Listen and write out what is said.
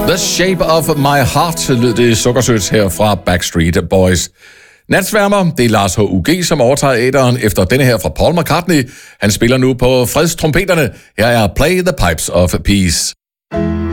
The Shape of My Heart lød det sukkersødt her fra Backstreet Boys. Natsværmer, det er Lars H.U.G., som overtager æteren efter denne her fra Paul McCartney. Han spiller nu på fredstrompeterne. Her er Play the Pipes of Peace.